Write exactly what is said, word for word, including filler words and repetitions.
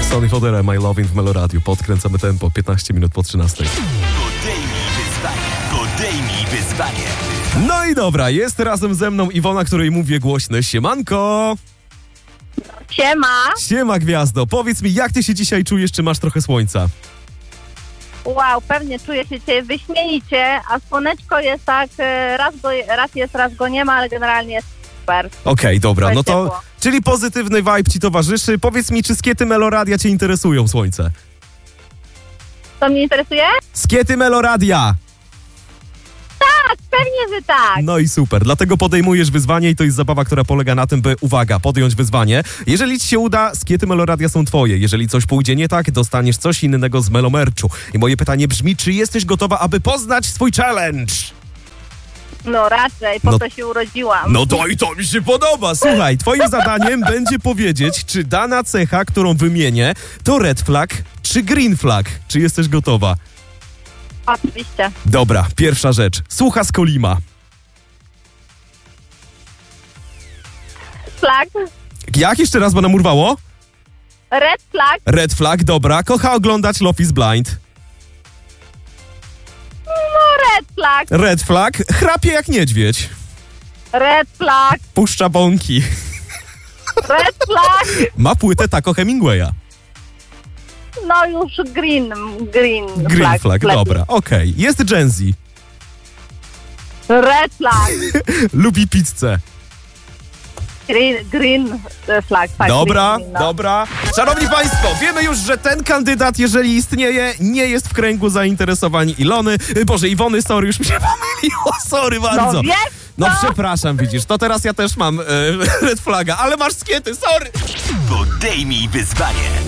Sonny Fodera, My Lovin' w Meloradiu. Podkręcamy tempo, piętnaście minut po trzynastej. Podejmij wyzwanie. Podejmij wyzwanie. No i dobra, jest razem ze mną Iwona, której mówię głośno. Siemanko! Siema. Siema, gwiazdo. Powiedz mi, jak ty się dzisiaj czujesz, czy masz trochę słońca? Wow, pewnie czuję się dzisiaj wyśmienicie, a słoneczko jest tak, e, raz, go, raz jest, raz go nie ma, ale generalnie jest super. Okej, okay, dobra, no to, Ciepło. czyli pozytywny vibe ci towarzyszy. Powiedz mi, czy skiety Meloradia cię interesują, słońce? Co mnie interesuje? Skiety Meloradia! Tak, pewnie, że tak. No i super, dlatego podejmujesz wyzwanie i to jest zabawa, która polega na tym, by, uwaga, podjąć wyzwanie. Jeżeli ci się uda, skiety Meloradia są twoje. Jeżeli coś pójdzie nie tak, dostaniesz coś innego z Melomerchu. I moje pytanie brzmi, czy jesteś gotowa, aby poznać swój challenge? No raczej, po No- to się urodziłam. No to i to mi się podoba. Słuchaj, twoim zadaniem będzie powiedzieć, czy dana cecha, którą wymienię, to red flag czy green flag. Czy jesteś gotowa? Oczywiście. Dobra, pierwsza rzecz. Słucha z Kolima. Flag, Jak jeszcze raz, bo nam urwało? red flag, Red flag, dobra. Kocha oglądać Love is Blind. no red flag, Red flag, chrapie jak niedźwiedź. red flag, Puszcza bąki. red flag, Ma płytę Taco Hemingwaya. no już green, green, Green flag. flag, lepiej. dobra, okej. Jest Gen Z. Red flag, Lubi pizzę. green, green flag. Tak, Dobra, green, no. dobra. Szanowni Państwo, wiemy już, że ten kandydat, jeżeli istnieje, nie jest w kręgu zainteresowań Ilony. y, Boże, Iwony, sorry, już mi się pomyliło, sorry bardzo. No wiesz No co? przepraszam, widzisz, to teraz ja też mam y, red flaga, ale masz skiety, sorry. Podejmij wyzwanie.